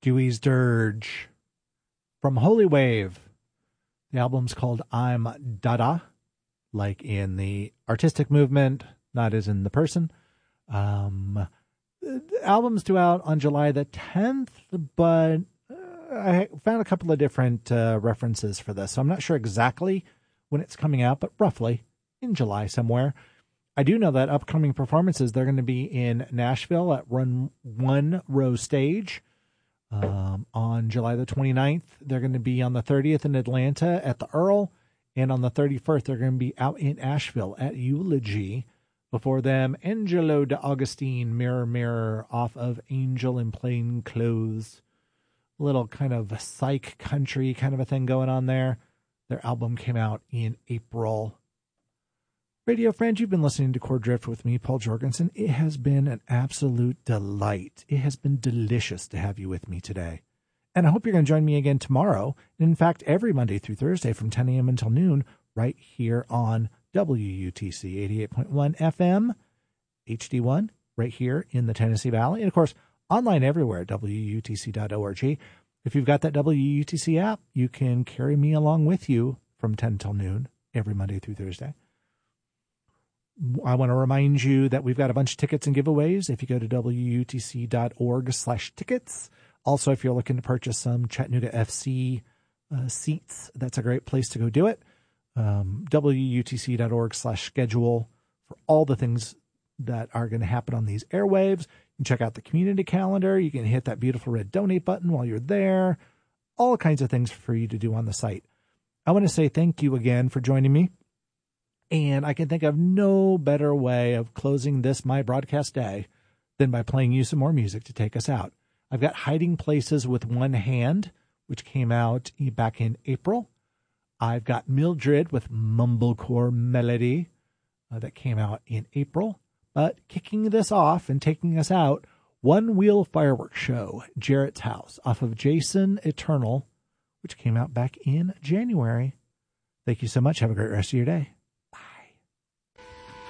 Skewy's Dirge. From Holy Wave, the album's called I'm Dada, like in the artistic movement, not as in the person. The album's due out on July the 10th, but I found a couple of different references for this, so I'm not sure exactly when it's coming out, but roughly in July somewhere. I do know that upcoming performances, they're going to be in Nashville at Run One Row Stage on July the 29th. They're going to be on the 30th in Atlanta at the Earl, and on the 31st, they're going to be out in Asheville at Eulogy. Before them, Angelo D'Agostine, Mirror Mirror, off of Angel in Plain Clothes. A little kind of psych country kind of a thing going on there. Their album came out in April. Radio friends, you've been listening to Chord Drift with me, Paul Jorgensen. It has been an absolute delight. It has been delicious to have you with me today. And I hope you're going to join me again tomorrow. And in fact, every Monday through Thursday from 10 a.m. until noon, right here on WUTC 88.1 FM, HD1, right here in the Tennessee Valley. And of course, online everywhere at WUTC.org. If you've got that WUTC app, you can carry me along with you from 10 till noon every Monday through Thursday. I want to remind you that we've got a bunch of tickets and giveaways if you go to WUTC.org/tickets. Also, if you're looking to purchase some Chattanooga FC seats, that's a great place to go do it. WUTC.org/schedule for all the things that are going to happen on these airwaves. You can check out the community calendar. You can hit that beautiful red donate button while you're there. All kinds of things for you to do on the site. I want to say thank you again for joining me. And I can think of no better way of closing this, my broadcast day, than by playing you some more music to take us out. I've got Hiding Places with One Hand, which came out back in April. I've got Mildred with Mumblecore Melody that came out in April. But kicking this off and taking us out, One Wheel Fireworks Show, Jarrett's House, off of Jason Eternal, which came out back in January. Thank you so much. Have a great rest of your day.